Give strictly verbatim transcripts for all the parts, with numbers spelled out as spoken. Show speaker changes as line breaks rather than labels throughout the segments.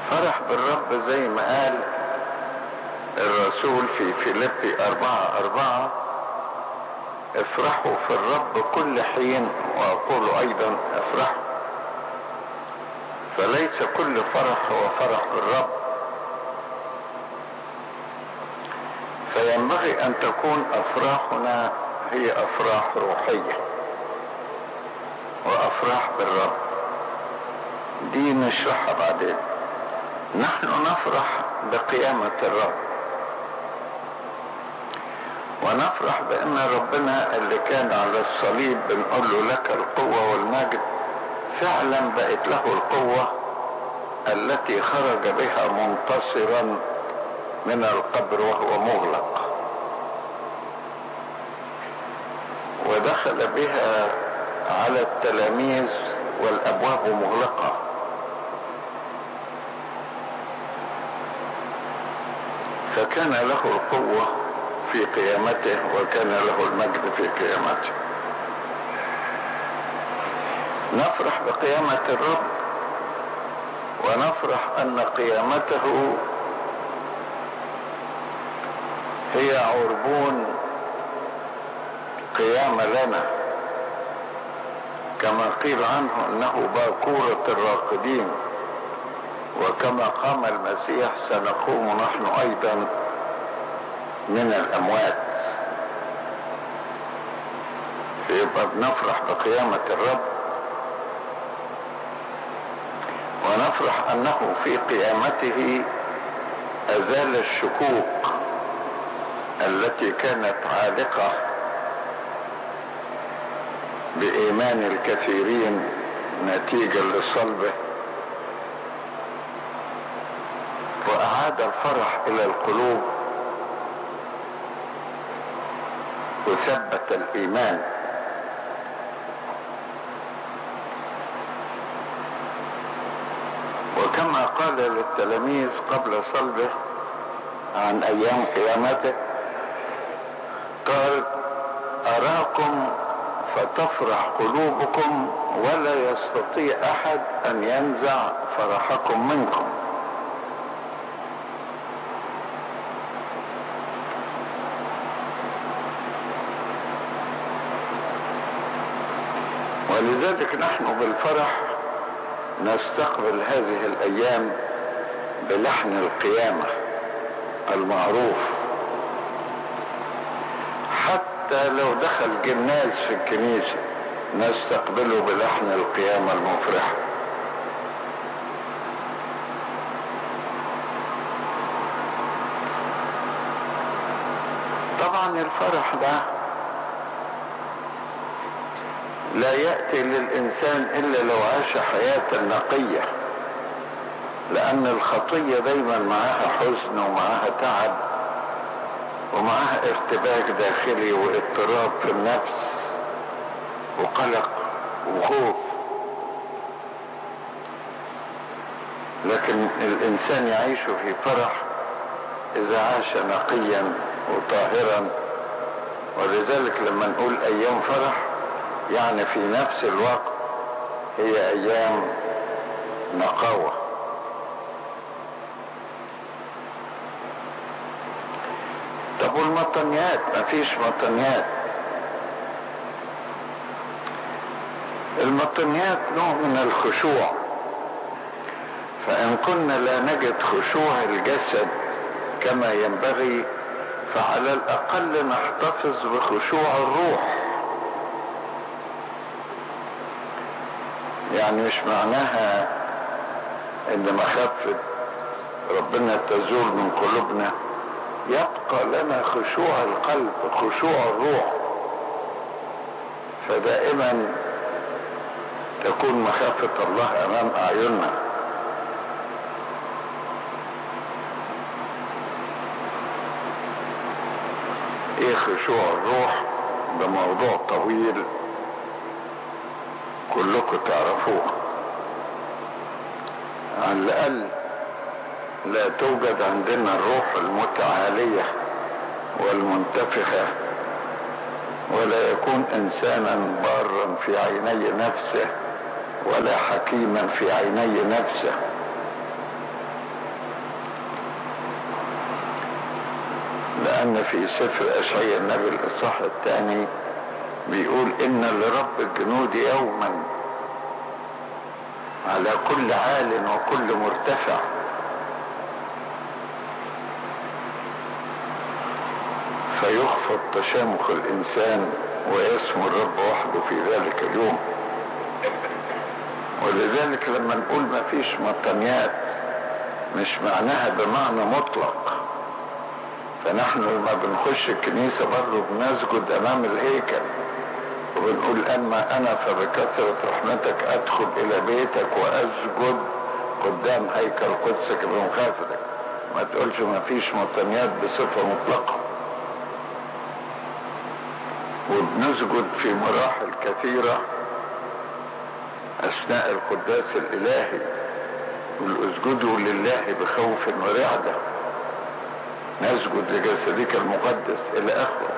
فرح بالرب زي ما قال الرسول في فيليبي أربعة أربعة: افرحوا في الرب كل حين، وأقول أيضا افرحوا. فليس كل فرح هو فرح بالرب، فينبغي أن تكون أفراحنا هي أفراح روحية وأفراح بالرب. دي نشرحها بعدين. نحن نفرح بقيامة الرب، ونفرح بأن ربنا اللي كان على الصليب بنقول له لك القوة والمجد، فعلا بقت له القوة التي خرج بها منتصرا من القبر وهو مغلق، ودخل بها على التلاميذ والأبواب مغلقة. فكان له القوة في قيامته وكان له المجد في قيامته. نفرح بقيامة الرب، ونفرح أن قيامته هي عربون قيام لنا، كما قيل عنه أنه باكورة الراقدين، وكما قام المسيح سنقوم نحن أيضا من الأموات. فيبقى بنفرح بقيامة الرب، ونفرح أنه في قيامته أزال الشكوك التي كانت عالقة بإيمان الكثيرين نتيجة لصلبه، وأعاد الفرح إلى القلوب وثبت الإيمان. وكما قال للتلاميذ قبل صلبه عن أيام قيامته، قال: أراكم فتفرح قلوبكم ولا يستطيع أحد أن ينزع فرحكم منكم. ولذلك نحن بالفرح نستقبل هذه الأيام بلحن القيامة المعروف. حتى لو دخل جناز في الكنيسة نستقبله بلحن القيامة المفرحة. طبعا الفرح ده لا يأتي للإنسان إلا لو عاش حياة نقية، لأن الخطية دايما معها حزن ومعها تعب ومعها ارتباك داخلي واضطراب في النفس وقلق وخوف. لكن الإنسان يعيش في فرح إذا عاش نقيا وطاهرا. ولذلك لما نقول أيام فرح يعني في نفس الوقت هي أيام نقاوة. طب والمطنيات؟ مفيش مطنيات. المطنيات نوع من الخشوع، فإن كنا لا نجد خشوع الجسد كما ينبغي فعلى الأقل نحتفظ بخشوع الروح. يعني مش معناها ان مخافة ربنا تزول من قلوبنا، يبقى لنا خشوع القلب، خشوع الروح، فدائما تكون مخافة الله امام اعيننا. ايه خشوع الروح؟ ده موضوع طويل كلكم تعرفوه. على الأقل لا توجد عندنا الروح المتعالية والمنتفخة، ولا يكون إنسانا بارا في عيني نفسه ولا حكيما في عيني نفسه. لأن في سفر أشعياء النبي الإصحاح الثاني بيقول إن لرب الجنود يوما على كل عال وكل مرتفع. فيخفض تشامخ الإنسان ويسمو الرب وحده في ذلك اليوم. ولذلك لما نقول ما فيش مطنيات مش معناها بمعنى مطلق. فنحن لما بنخش الكنيسة برضه بنسجد أمام الهيكل وبنقول أما أنا فبكثرة رحمتك أدخل إلى بيتك وأسجد قدام هيكل قدسك بمخافتك. ما تقولش ما فيش مطنيات بصفة مطلقة. وبنسجد في مراحل كثيرة أثناء القداس الإلهي، والاسجدوا لله بخوف ورعدة، نسجد لجسدك المقدس إلى آخره.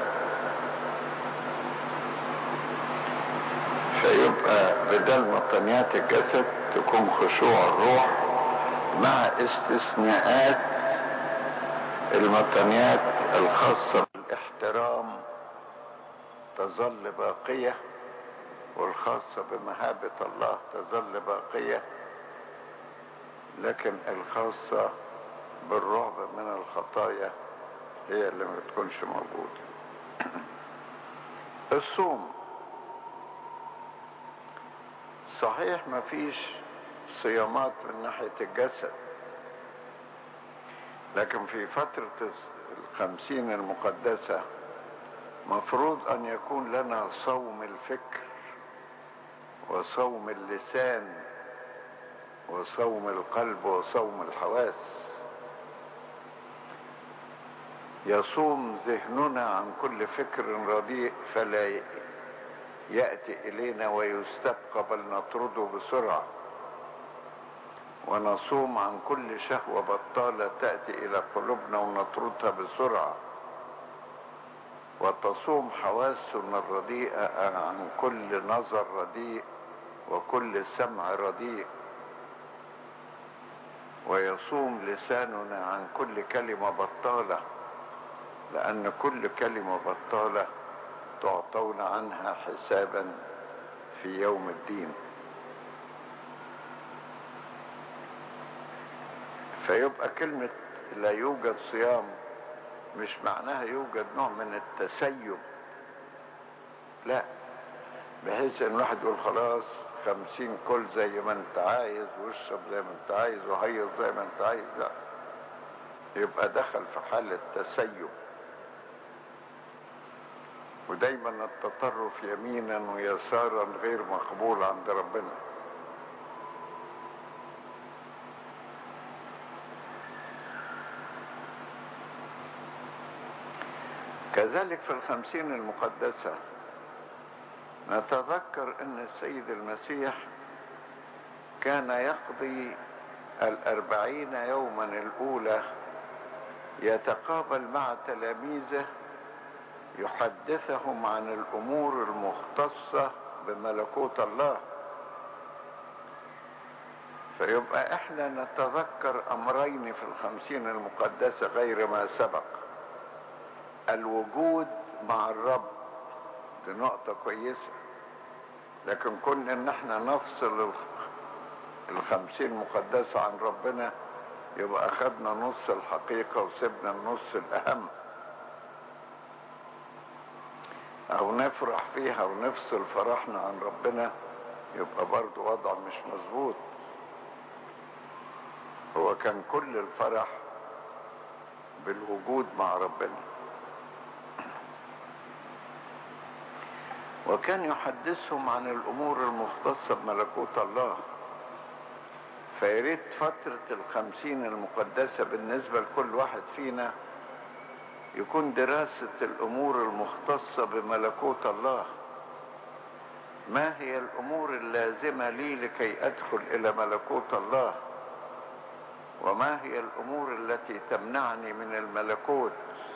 فيبقى بدل مطنيات الجسد تكون خشوع الروح مع استثناءات المطنيات الخاصة بالاحترام تظل باقية، والخاصة بمهابة الله تظل باقية، لكن الخاصة بالرعب من الخطايا هي اللي ما تكونش موجودة. الصوم صحيح ما فيش صيامات من ناحية الجسد، لكن في فترة الخمسين المقدسة مفروض أن يكون لنا صوم الفكر وصوم اللسان وصوم القلب وصوم الحواس. يصوم ذهننا عن كل فكر رديء فلا يأتي إلينا ويستبقى بل نطرده بسرعة، ونصوم عن كل شهوة بطالة تأتي إلى قلوبنا ونطردها بسرعة، وتصوم حواسنا الرديئة عن كل نظر رديء وكل سمع رديء، ويصوم لساننا عن كل كلمة بطالة، لأن كل كلمة بطالة تعطون عنها حسابا في يوم الدين. فيبقى كلمة لا يوجد صيام مش معناها يوجد نوع من التسيب، لا، بحيث ان الواحد يقول خلاص خمسين كل زي ما انت عايز واشرب زي ما انت عايز وهيص زي ما انت عايز، لا، يبقى دخل في حالة تسيب. ودايما التطرف يمينا ويسارا غير مقبول عند ربنا. كذلك في الخمسين المقدسة نتذكر ان السيد المسيح كان يقضي الأربعين يوما الأولى يتقابل مع تلاميذه يحدثهم عن الأمور المختصة بملكوت الله. فيبقى احنا نتذكر أمرين في الخمسين المقدسة غير ما سبق: الوجود مع الرب، دي نقطة كويسة، لكن كنا ان احنا نفصل الخمسين مقدسة عن ربنا يبقى اخدنا نص الحقيقة وسيبنا النص الاهم، او نفرح فيها ونفصل فرحنا عن ربنا يبقى برضو وضع مش مظبوط. هو كان كل الفرح بالوجود مع ربنا. وكان يحدثهم عن الأمور المختصة بملكوت الله. فيريد فترة الخمسين المقدسة بالنسبة لكل واحد فينا يكون دراسة الأمور المختصة بملكوت الله. ما هي الأمور اللازمة لي لكي أدخل إلى ملكوت الله؟ وما هي الأمور التي تمنعني من الملكوت؟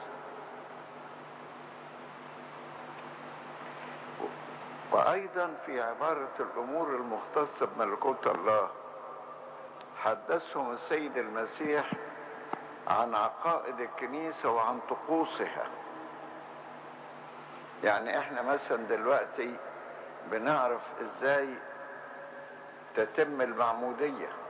وأيضا في عبارة الأمور المختصة بملكوت الله حدثهم السيد المسيح عن عقائد الكنيسة وعن طقوسها. يعني احنا مثلا دلوقتي بنعرف ازاي تتم المعمودية،